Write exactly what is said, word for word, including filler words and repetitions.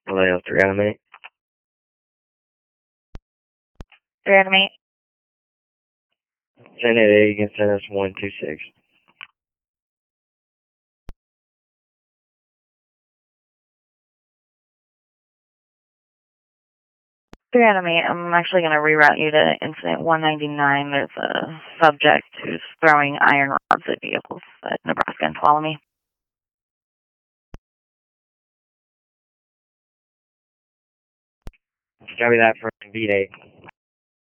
Hello, three animate. Reanimate. Send it A, you can send us one two six. Reanimate. I'm actually going to reroute you to incident one ninety-nine. There's a subject who's throwing iron rods at vehicles at Nebraska and Tuolumne. Copy that for beat eight.